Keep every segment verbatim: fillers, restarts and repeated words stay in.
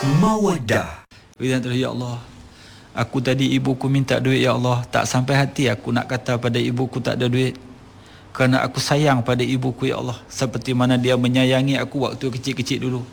Mawaddah. Ya Allah, aku tadi ibuku minta duit ya Allah, tak sampai hati aku nak kata pada ibuku tak ada duit, kerana aku sayang pada ibuku ya Allah, seperti mana dia menyayangi aku waktu kecil-kecil dulu.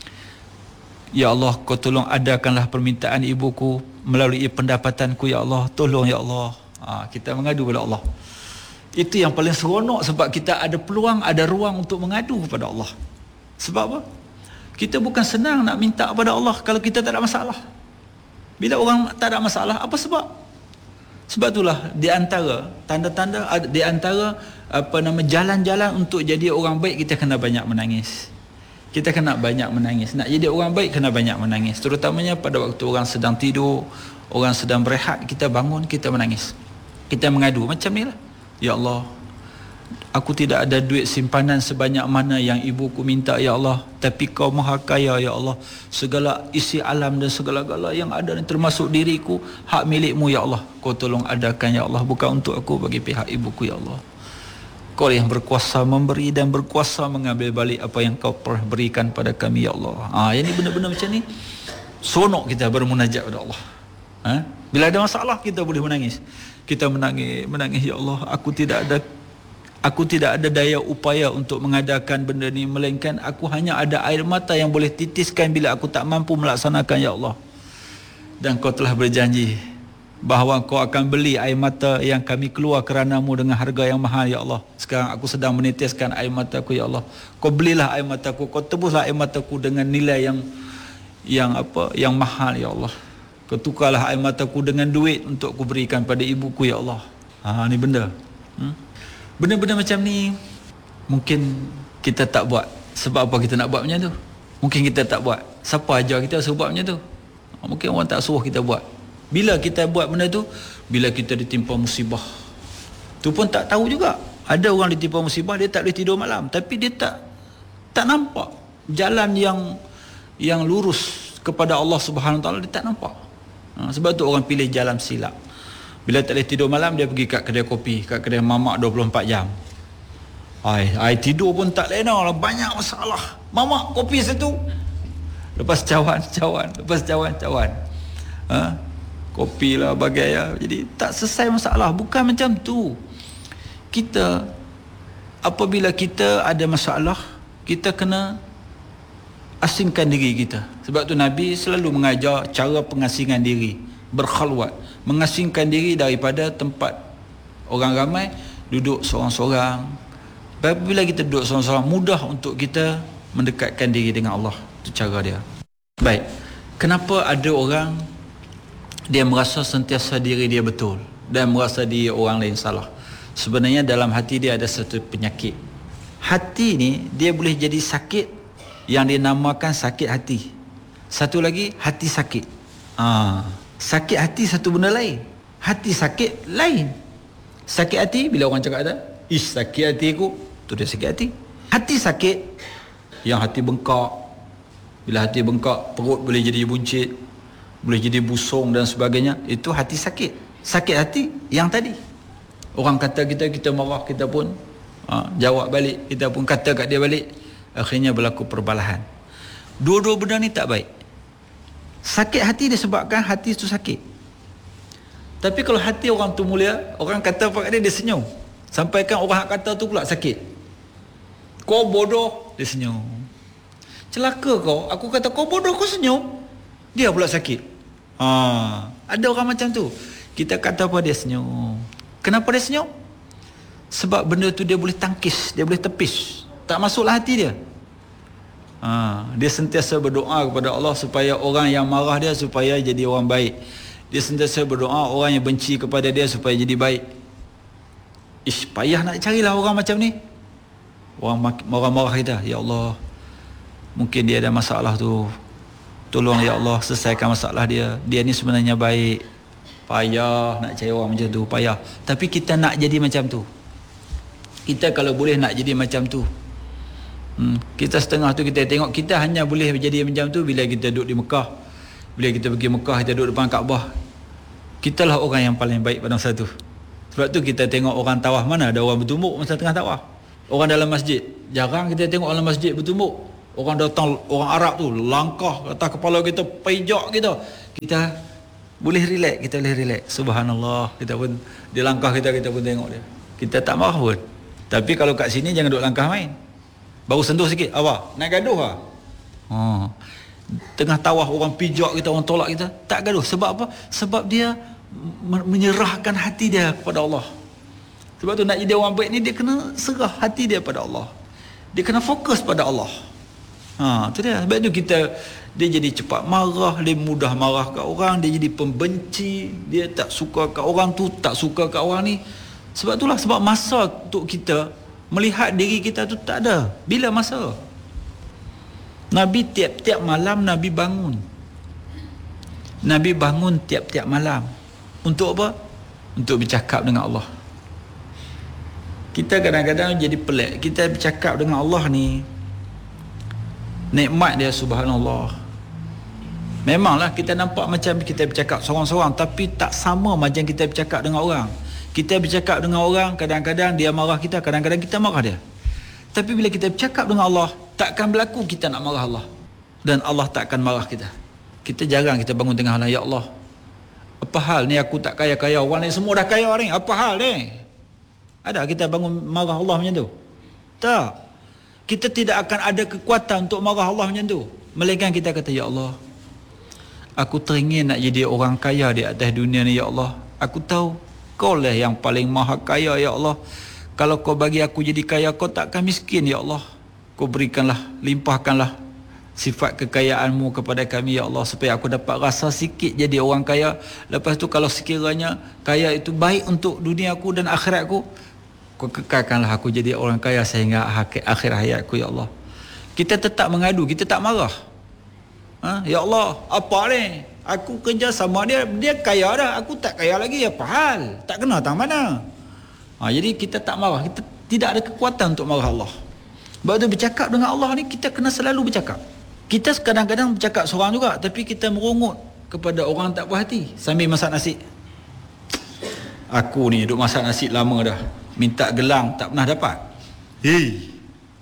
Ya Allah, kau tolong adakanlah permintaan ibuku melalui pendapatanku ya Allah, tolong ya Allah. Ha, kita mengadu pada Allah. Itu yang paling seronok, sebab kita ada peluang, ada ruang untuk mengadu kepada Allah. Sebab apa? Kita bukan senang nak minta kepada Allah kalau kita tak ada masalah. Bila orang tak ada masalah, apa sebab? Sebab itulah di antara tanda-tanda, di antara apa nama jalan-jalan untuk jadi orang baik, kita kena banyak menangis. Kita kena banyak menangis. Nak jadi orang baik kena banyak menangis. Terutamanya pada waktu orang sedang tidur, orang sedang berehat, kita bangun, kita menangis. Kita mengadu macam ni lah. Ya Allah, aku tidak ada duit simpanan sebanyak mana yang ibuku minta ya Allah, tapi kau maha kaya ya Allah, segala isi alam dan segala-gala yang ada termasuk diriku hak milikmu ya Allah, kau tolong adakan ya Allah, bukan untuk aku, bagi pihak ibuku ya Allah. Kau yang berkuasa memberi dan berkuasa mengambil balik apa yang kau pernah berikan pada kami ya Allah. Ha, yang ni benar-benar macam ni seronok kita bermunajat kepada Allah. Ha? Bila ada masalah kita boleh menangis. Kita menangis, menangis ya Allah, aku tidak ada Aku tidak ada daya upaya untuk mengadakan benda ni, melainkan aku hanya ada air mata yang boleh titiskan bila aku tak mampu melaksanakan ya Allah. Dan kau telah berjanji bahawa kau akan beli air mata yang kami keluar kerana-Mu dengan harga yang mahal ya Allah. Sekarang aku sedang menitiskan air mataku ya Allah. Kau belilah air mataku, kau tebuslah air mataku dengan nilai yang yang apa? Yang mahal ya Allah. Kau tukarlah air mataku dengan duit untuk aku berikan pada ibuku ya Allah. Ha, ni benda. Hmm? Benda-benda macam ni mungkin kita tak buat. Sebab apa kita nak buat macam tu? Mungkin kita tak buat. Siapa ajar kita suruh buat macam tu? Mungkin orang tak suruh kita buat. Bila kita buat benda tu, bila kita ditimpa musibah, tu pun tak tahu juga. Ada orang ditimpa musibah, dia tak boleh tidur malam, tapi dia tak tak nampak jalan yang yang lurus kepada Allah Subhanahu Wa Taala, dia tak nampak. Ha, sebab tu orang pilih jalan silap. Bila tak boleh tidur malam, dia pergi kat kedai kopi, kat kedai mamak dua puluh empat jam. Ai, ai tidur pun tak lena lah, banyak masalah. Mamak kopi satu. Lepas cawan, cawan, lepas cawan, cawan. Ha? Kopi lah bagai ya. Jadi tak selesai masalah. Bukan macam tu. Kita apabila kita ada masalah, kita kena asingkan diri kita. Sebab tu Nabi selalu mengajar cara pengasingan diri, berkhalwat, mengasingkan diri daripada tempat orang ramai, duduk seorang-seorang. Bila kita duduk seorang-seorang, mudah untuk kita mendekatkan diri dengan Allah. Itu cara dia. Baik, kenapa ada orang dia merasa sentiasa diri dia betul dan merasa dia orang lain salah? Sebenarnya dalam hati dia ada satu penyakit. Hati ni dia boleh jadi sakit yang dinamakan sakit hati. Satu lagi, hati sakit. Ah, sakit hati satu benda lain. Hati sakit lain. Sakit hati bila orang cakap ada, ish sakit hati aku, tu dia sakit hati. Hati sakit yang hati bengkak. Bila hati bengkak, perut boleh jadi buncit, boleh jadi busung dan sebagainya. Itu hati sakit. Sakit hati yang tadi. Orang kata kita, kita marah, kita pun ha, jawab balik, kita pun kata kat dia balik. Akhirnya berlaku perbalahan. Dua-dua benda ni tak baik. Sakit hati disebabkan hati itu sakit. Tapi kalau hati orang tu mulia, orang kata apa kat dia, dia senyum. Sampaikan orang hak kata tu pula sakit. Kau bodoh, dia senyum. Celaka kau, aku kata kau bodoh, kau senyum. Dia pula sakit. Ha, ada orang macam tu. Kita kata apa, dia senyum. Kenapa dia senyum? Sebab benda tu dia boleh tangkis, dia boleh tepis. Tak masuklah hati dia. Ha, dia sentiasa berdoa kepada Allah supaya orang yang marah dia supaya jadi orang baik. Dia sentiasa berdoa orang yang benci kepada dia supaya jadi baik. Ish, payah nak carilah orang macam ni. Orang marah-marah kita, ya Allah, mungkin dia ada masalah tu, tolong ya Allah selesaikan masalah dia. Dia ni sebenarnya baik. Payah nak cari orang macam tu, payah. Tapi kita nak jadi macam tu. Kita kalau boleh nak jadi macam tu. Hmm, kita setengah tu kita tengok kita hanya boleh jadi macam tu bila kita duduk di Mekah. Bila kita pergi Mekah, kita duduk depan Kaabah. Kitalah orang yang paling baik pada masa tu. Sebab tu kita tengok orang tawaf, mana ada orang bertumbuk masa tengah tawaf. Orang dalam masjid, jarang kita tengok orang masjid bertumbuk. Orang datang, orang Arab tu langkah atas kepala kita, pijak kita. Kita boleh relax, kita boleh relax. Subhanallah, kita pun dia langkah kita, kita pun tengok dia. Kita tak marah pun. Tapi kalau kat sini jangan duk langkah main. Baru sentuh sikit, apa? Nak gaduh ah. Ha. Tengah tawaf orang pijak kita, orang tolak kita, tak gaduh. Sebab apa? Sebab dia menyerahkan hati dia kepada Allah. Sebab tu nak jadi orang baik ni, dia kena serah hati dia pada Allah. Dia kena fokus pada Allah. Ha, tu dia. Sebab tu kita, dia jadi cepat marah, dia mudah marah kat orang, dia jadi pembenci, dia tak suka kat orang tu, tak suka kat orang ni. Sebab itulah, sebab masa untuk kita melihat diri kita tu tak ada. Bila masa? Nabi tiap-tiap malam Nabi bangun. Nabi bangun tiap-tiap malam. Untuk apa? Untuk bercakap dengan Allah. Kita kadang-kadang jadi pelik. Kita bercakap dengan Allah ni, nikmat dia, subhanallah. Memanglah kita nampak macam kita bercakap seorang-seorang, tapi tak sama macam kita bercakap dengan orang. Kita bercakap dengan orang, kadang-kadang dia marah kita, kadang-kadang kita marah dia. Tapi bila kita bercakap dengan Allah, takkan berlaku kita nak marah Allah, dan Allah takkan marah kita. Kita jarang kita bangun tengah malam, ya Allah, apa hal ni aku tak kaya-kaya, orang ni semua dah kaya ni, apa hal ni? Ada kita bangun marah Allah macam tu? Tak. Kita tidak akan ada kekuatan untuk marah Allah macam tu. Melainkan kita kata, ya Allah, aku teringin nak jadi orang kaya di atas dunia ni, ya Allah. Aku tahu Kau lah yang paling maha kaya, ya Allah. Kalau Kau bagi aku jadi kaya, Kau takkan miskin, ya Allah. Kau berikanlah, limpahkanlah sifat kekayaan-Mu kepada kami, ya Allah, supaya aku dapat rasa sikit jadi orang kaya. Lepas tu kalau sekiranya kaya itu baik untuk dunia aku dan akhiratku, Kau kekalkanlah aku jadi orang kaya sehingga akhir, akhir hayatku, ya Allah. Kita tetap mengadu, kita tak marah. Ha? Ya Allah, apa ni? Aku kerja sama dia, dia kaya dah, aku tak kaya lagi, apa hal? Tak kena tang mana? Ha, jadi kita tak marah, kita tidak ada kekuatan untuk marah Allah. Sebab tu bercakap dengan Allah ni, kita kena selalu bercakap. Kita kadang-kadang bercakap seorang juga, tapi kita merungut kepada orang tak puas hati sambil masak nasi. Aku ni duk masak nasi lama dah, minta gelang tak pernah dapat. Hei,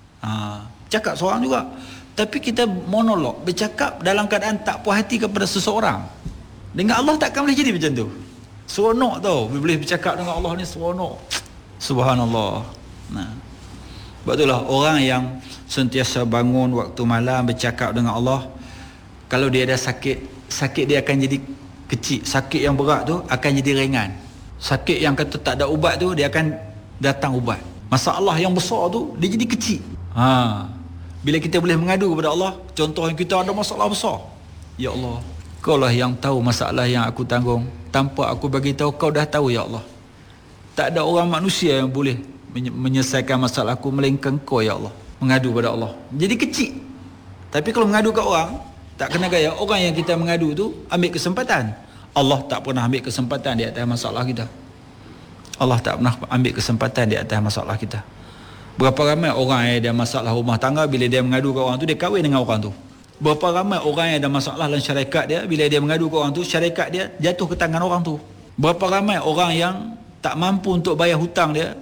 ha, cakap seorang juga. Tapi kita monolog, bercakap dalam keadaan tak puas hati kepada seseorang. Dengan Allah takkan boleh jadi macam tu. Seronok tau, boleh bercakap dengan Allah ni, seronok. Subhanallah. Nah, sebab itulah orang yang sentiasa bangun waktu malam bercakap dengan Allah, kalau dia ada sakit, sakit dia akan jadi kecil. Sakit yang berat tu akan jadi ringan. Sakit yang kata tak ada ubat tu, dia akan datang ubat. Masalah yang besar tu, dia jadi kecil. Ha. Bila kita boleh mengadu kepada Allah, contohnya kita ada masalah besar, ya Allah, Kau lah yang tahu masalah yang aku tanggung. Tanpa aku bagi tahu, Kau dah tahu, ya Allah. Tak ada orang manusia yang boleh menyelesaikan masalah aku melainkan Kau, ya Allah. Mengadu kepada Allah jadi kecil. Tapi kalau mengadu ke orang, tak kena gaya. Orang yang kita mengadu tu ambil kesempatan. Allah tak pernah ambil kesempatan di atas masalah kita. Allah tak pernah ambil kesempatan di atas masalah kita. Berapa ramai orang yang ada masalah rumah tangga, bila dia mengadu ke orang tu, dia kahwin dengan orang tu. Berapa ramai orang yang ada masalah dalam syarikat dia, bila dia mengadu ke orang tu, syarikat dia jatuh ke tangan orang tu. Berapa ramai orang yang tak mampu untuk bayar hutang dia,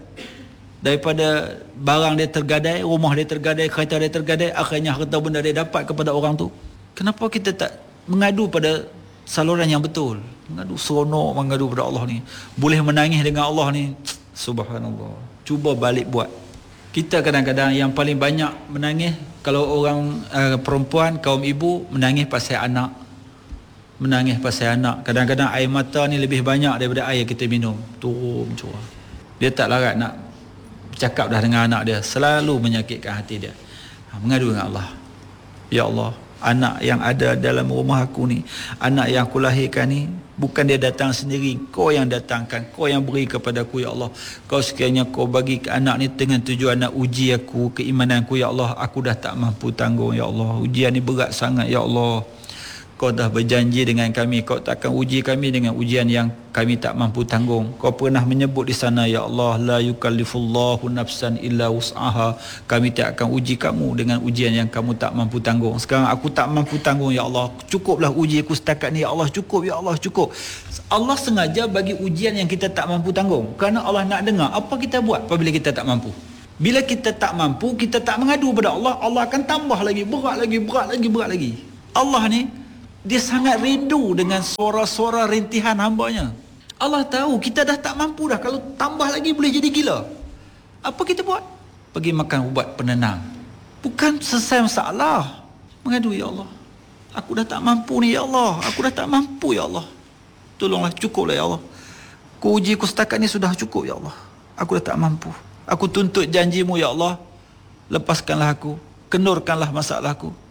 daripada barang dia tergadai, rumah dia tergadai, kereta dia tergadai, akhirnya harta benda dia dapat kepada orang tu. Kenapa kita tak mengadu pada saluran yang betul? Mengadu seronok, mengadu pada Allah ni. Boleh menangis dengan Allah ni, subhanallah. Cuba balik buat. Kita kadang-kadang yang paling banyak menangis, kalau orang uh, perempuan, kaum ibu, menangis pasal anak. Menangis pasal anak. Kadang-kadang air mata ni lebih banyak daripada air kita minum. Turun curah. Dia tak larat nak bercakap dah dengan anak dia. Selalu menyakitkan hati dia. Ha, mengadu dengan Allah. Ya Allah, anak yang ada dalam rumah aku ni, anak yang aku lahirkan ni, bukan dia datang sendiri, Kau yang datangkan, Kau yang beri kepadaku, ya Allah. Kau sekiranya Kau bagi ke anak ni dengan tujuan nak uji aku, keimananku, ya Allah. Aku dah tak mampu tanggung, ya Allah. Ujian ni berat sangat, ya Allah. Kau dah berjanji dengan kami, Kau takkan uji kami dengan ujian yang kami tak mampu tanggung. Kau pernah menyebut di sana, ya Allah, la yukallifullahu nafsan illa wus'aha. Kami tak akan uji kamu dengan ujian yang kamu tak mampu tanggung. Sekarang aku tak mampu tanggung, ya Allah. Cukuplah uji aku setakat ni, ya Allah. Cukup, ya Allah, cukup. Allah sengaja bagi ujian yang kita tak mampu tanggung, kerana Allah nak dengar apa kita buat apabila kita tak mampu. Bila kita tak mampu, kita tak mengadu pada Allah, Allah akan tambah lagi, berat lagi, berat lagi, berat lagi. Allah ni, dia sangat rindu dengan suara-suara rintihan hambanya. Allah tahu kita dah tak mampu dah, kalau tambah lagi boleh jadi gila. Apa kita buat? Pergi makan ubat penenang. Bukan selesai masalah. Mengadu, ya Allah, aku dah tak mampu ni, ya Allah, aku dah tak mampu, ya Allah. Tolonglah, cukuplah, ya Allah. Ku uji ku setakat ni sudah cukup, ya Allah. Aku dah tak mampu. Aku tuntut janjimu, ya Allah. Lepaskanlah aku, kendurkanlah masalahku.